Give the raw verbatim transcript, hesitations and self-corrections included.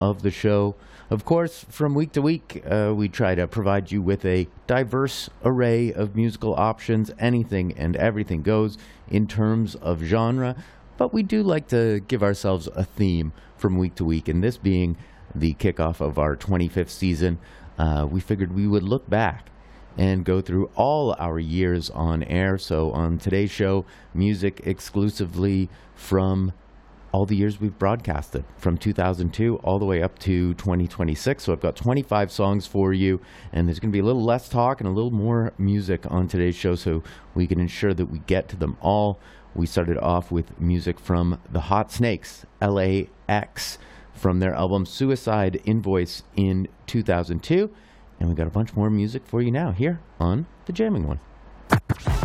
of the show. Of course, from week to week, uh, we try to provide you with a diverse array of musical options. Anything and everything goes in terms of genre, but we do like to give ourselves a theme from week to week, and this being the kickoff of our twenty-fifth season, uh, we figured we would look back and go through all our years on air. So on today's show, music exclusively from all the years we've broadcasted, from two thousand two all the way up to twenty twenty-six. So I've got twenty-five songs for you, and there's going to be a little less talk and a little more music on today's show so we can ensure that we get to them all. We started off with music from the Hot Snakes, L A X, from their album Suicide Invoice in two thousand two. And we got a bunch more music for you now here on The Jamming One.